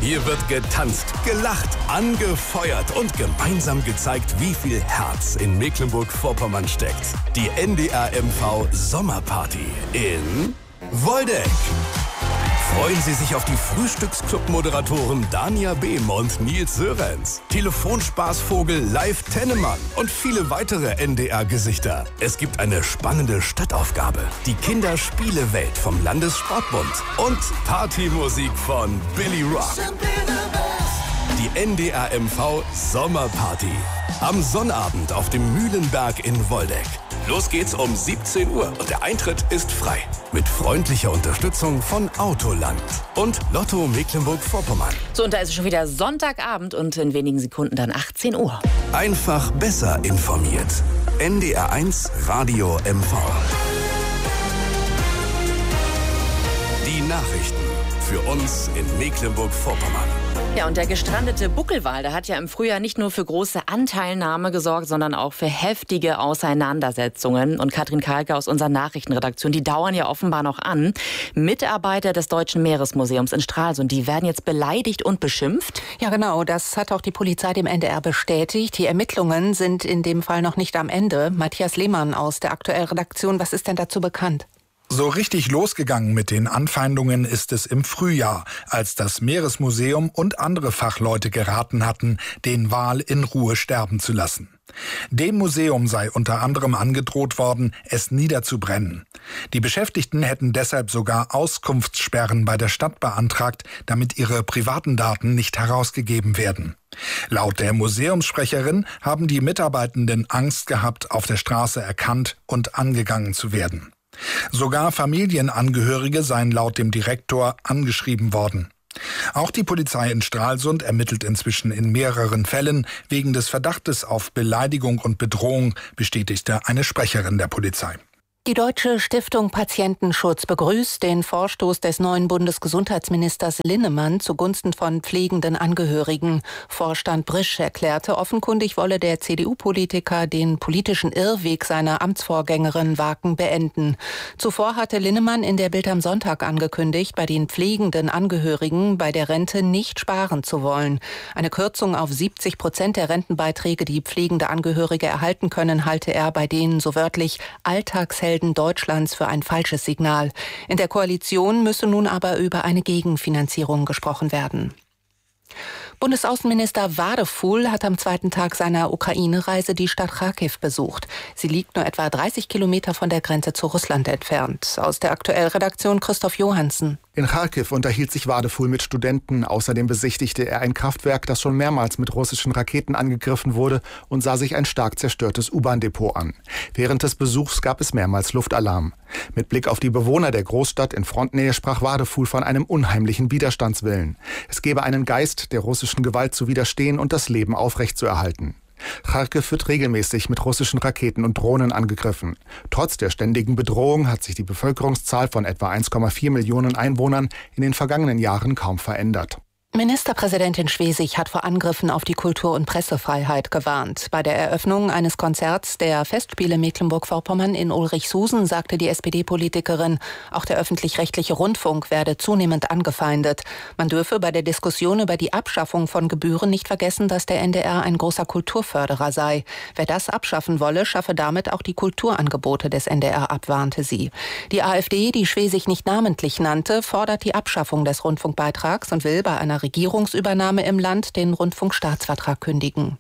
Hier wird getanzt, gelacht, angefeuert und gemeinsam gezeigt, wie viel Herz in Mecklenburg-Vorpommern steckt. Die NDR MV Sommerparty in Woldeck. Freuen Sie sich auf die Frühstücksclub-Moderatoren Dania Behm und Nils Sörenz, Telefonspaßvogel Live Tennemann und viele weitere NDR-Gesichter. Es gibt eine spannende Stadtaufgabe, die Kinderspielewelt vom Landessportbund und Partymusik von Billy Rock. Die NDR MV Sommerparty. Am Sonnabend auf dem Mühlenberg in Woldeck. Los geht's um 17 Uhr und der Eintritt ist frei. Mit freundlicher Unterstützung von Autoland und Lotto Mecklenburg-Vorpommern. So, und da ist es schon wieder Sonntagabend und in wenigen Sekunden dann 18 Uhr. Einfach besser informiert. NDR1 Radio MV. Die Nachrichten für uns in Mecklenburg-Vorpommern. Ja, und der gestrandete Buckelwal, der hat ja im Frühjahr nicht nur für große Anteilnahme gesorgt, sondern auch für heftige Auseinandersetzungen. Und Katrin Kalke aus unserer Nachrichtenredaktion, die dauern ja offenbar noch an. Mitarbeiter des Deutschen Meeresmuseums in Stralsund, die werden jetzt beleidigt und beschimpft. Ja, genau, das hat auch die Polizei dem NDR bestätigt. Die Ermittlungen sind in dem Fall noch nicht am Ende. Matthias Lehmann aus der aktuellen Redaktion, was ist denn dazu bekannt? So richtig losgegangen mit den Anfeindungen ist es im Frühjahr, als das Meeresmuseum und andere Fachleute geraten hatten, den Wal in Ruhe sterben zu lassen. Dem Museum sei unter anderem angedroht worden, es niederzubrennen. Die Beschäftigten hätten deshalb sogar Auskunftssperren bei der Stadt beantragt, damit ihre privaten Daten nicht herausgegeben werden. Laut der Museumssprecherin haben die Mitarbeitenden Angst gehabt, auf der Straße erkannt und angegangen zu werden. Sogar Familienangehörige seien laut dem Direktor angeschrieben worden. Auch die Polizei in Stralsund ermittelt inzwischen in mehreren Fällen wegen des Verdachtes auf Beleidigung und Bedrohung, bestätigte eine Sprecherin der Polizei. Die Deutsche Stiftung Patientenschutz begrüßt den Vorstoß des neuen Bundesgesundheitsministers Linnemann zugunsten von pflegenden Angehörigen. Vorstand Brisch erklärte, offenkundig wolle der CDU-Politiker den politischen Irrweg seiner Amtsvorgängerin Waken beenden. Zuvor hatte Linnemann in der Bild am Sonntag angekündigt, bei den pflegenden Angehörigen bei der Rente nicht sparen zu wollen. Eine Kürzung auf 70% der Rentenbeiträge, die pflegende Angehörige erhalten können, halte er bei denen so wörtlich Alltagshelden Deutschlands für ein falsches Signal. In der Koalition müsse nun aber über eine Gegenfinanzierung gesprochen werden. Bundesaußenminister Wadefuhl hat am zweiten Tag seiner Ukraine-Reise die Stadt Charkiw besucht. Sie liegt nur etwa 30 Kilometer von der Grenze zu Russland entfernt. Aus der aktuellen Redaktion Christoph Johansen. In Charkiw unterhielt sich Wadefuhl mit Studenten. Außerdem besichtigte er ein Kraftwerk, das schon mehrmals mit russischen Raketen angegriffen wurde, und sah sich ein stark zerstörtes U-Bahn-Depot an. Während des Besuchs gab es mehrmals Luftalarm. Mit Blick auf die Bewohner der Großstadt in Frontnähe sprach Wadefuhl von einem unheimlichen Widerstandswillen. Es gebe einen Geist, der russischen Gewalt zu widerstehen und das Leben aufrechtzuerhalten. Charkiw wird regelmäßig mit russischen Raketen und Drohnen angegriffen. Trotz der ständigen Bedrohung hat sich die Bevölkerungszahl von etwa 1,4 Millionen Einwohnern in den vergangenen Jahren kaum verändert. Ministerpräsidentin Schwesig hat vor Angriffen auf die Kultur- und Pressefreiheit gewarnt. Bei der Eröffnung eines Konzerts der Festspiele Mecklenburg-Vorpommern in Ulrichshusen sagte die SPD-Politikerin, auch der öffentlich-rechtliche Rundfunk werde zunehmend angefeindet. Man dürfe bei der Diskussion über die Abschaffung von Gebühren nicht vergessen, dass der NDR ein großer Kulturförderer sei. Wer das abschaffen wolle, schaffe damit auch die Kulturangebote des NDR ab, warnte sie. Die AfD, die Schwesig nicht namentlich nannte, fordert die Abschaffung des Rundfunkbeitrags und will bei einer Regierungsübernahme im Land den Rundfunkstaatsvertrag kündigen.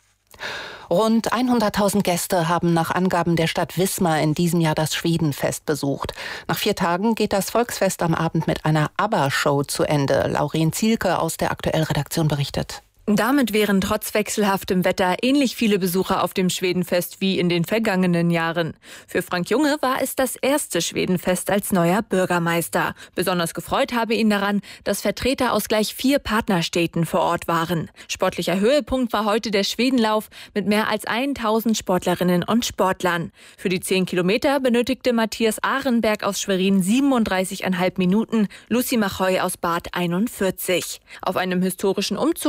Rund 100.000 Gäste haben nach Angaben der Stadt Wismar in diesem Jahr das Schwedenfest besucht. Nach 4 Tagen geht das Volksfest am Abend mit einer ABBA-Show zu Ende. Lauren Zielke aus der aktuellen Redaktion berichtet. Damit wären trotz wechselhaftem Wetter ähnlich viele Besucher auf dem Schwedenfest wie in den vergangenen Jahren. Für Frank Junge war es das erste Schwedenfest als neuer Bürgermeister. Besonders gefreut habe ihn daran, dass Vertreter aus gleich 4 Partnerstädten vor Ort waren. Sportlicher Höhepunkt war heute der Schwedenlauf mit mehr als 1000 Sportlerinnen und Sportlern. Für die 10 Kilometer benötigte Matthias Ahrenberg aus Schwerin 37,5 Minuten, Lucy Machoy aus Bad 41. Auf einem historischen Umzug durch die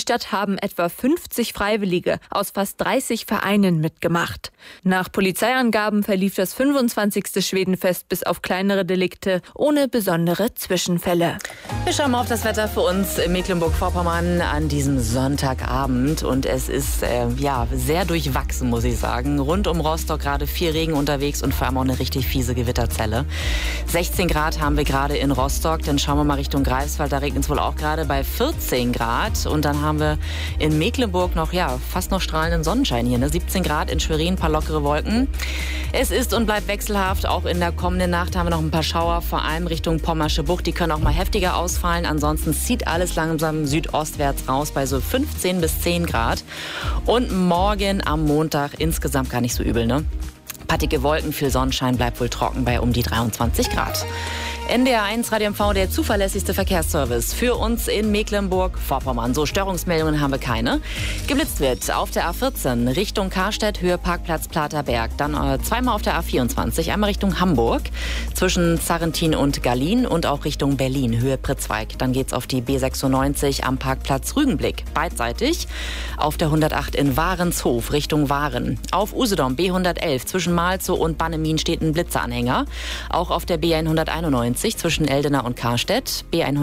Stadt haben etwa 50 Freiwillige aus fast 30 Vereinen mitgemacht. Nach Polizeiangaben verlief das 25. Schwedenfest bis auf kleinere Delikte ohne besondere Zwischenfälle. Wir schauen mal auf das Wetter für uns in Mecklenburg-Vorpommern an diesem Sonntagabend. Und es ist sehr durchwachsen, muss ich sagen. Rund um Rostock gerade viel Regen unterwegs und vor allem auch eine richtig fiese Gewitterzelle. 16 Grad haben wir gerade in Rostock. Dann schauen wir mal Richtung Greifswald. Da regnet es wohl auch gerade bei 14 Grad. Und dann haben wir in Mecklenburg noch fast noch strahlenden Sonnenschein hier. 17 Grad in Schwerin, ein paar lockere Wolken. Es ist und bleibt wechselhaft. Auch in der kommenden Nacht haben wir noch ein paar Schauer, vor allem Richtung Pommersche Bucht. Die können auch mal heftiger ausfallen. Ansonsten zieht alles langsam südostwärts raus bei so 15 bis 10 Grad. Und morgen am Montag insgesamt gar nicht so übel, ne? Pattige Wolken, viel Sonnenschein, bleibt wohl trocken bei um die 23 Grad. NDR 1 Radio MV, der zuverlässigste Verkehrsservice für uns in Mecklenburg-Vorpommern. So, Störungsmeldungen haben wir keine. Geblitzt wird auf der A14 Richtung Karstedt, Höhe Parkplatz Platerberg. Dann zweimal auf der A24, einmal Richtung Hamburg zwischen Zarrentin und Gallien und auch Richtung Berlin, Höhe Pritzweig. Dann geht's auf die B96 am Parkplatz Rügenblick, beidseitig. Auf der 108 in Warenshof Richtung Waren. Auf Usedom B111 zwischen Malzow und Bannemin steht ein Blitzeranhänger. Auch auf der B191 zwischen Eldena und Karstedt,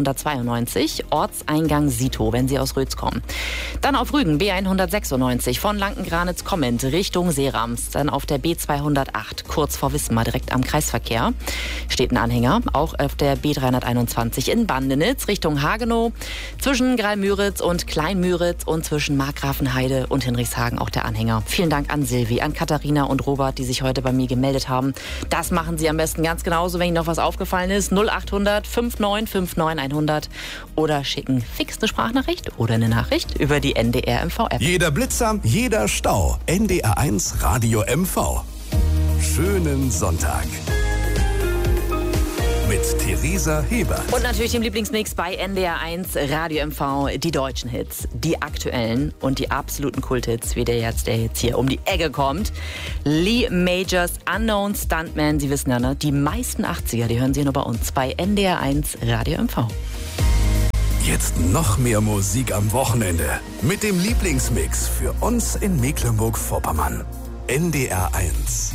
B192, Ortseingang Sito, wenn Sie aus Rötz kommen. Dann auf Rügen, B196 von Lankengranitz kommend Richtung Seerams. Dann auf der B208, kurz vor Wismar, direkt am Kreisverkehr, steht ein Anhänger. Auch auf der B321 in Bandenitz Richtung Hagenow, zwischen Greilmüritz und Kleinmüritz und zwischen Markgrafenheide und Hinrichshagen auch der Anhänger. Vielen Dank an Silvi, an Katharina und Robert, die sich heute bei mir gemeldet haben. Das machen Sie am besten ganz genauso, wenn Ihnen noch was aufgefallen ist. 0800 59 100 oder schicken fix eine Sprachnachricht oder eine Nachricht über die NDR MV App. Jeder Blitzer, jeder Stau. NDR 1 Radio MV. Schönen Sonntag. Mit Theresa Hebert. Und natürlich dem Lieblingsmix bei NDR 1 Radio MV, die deutschen Hits, die aktuellen und die absoluten Kulthits, wie der jetzt hier um die Ecke kommt. Lee Majors Unknown Stuntman, Sie wissen ja, ne? Die meisten 80er, die hören Sie nur bei uns bei NDR 1 Radio MV. Jetzt noch mehr Musik am Wochenende mit dem Lieblingsmix für uns in Mecklenburg-Vorpommern. NDR 1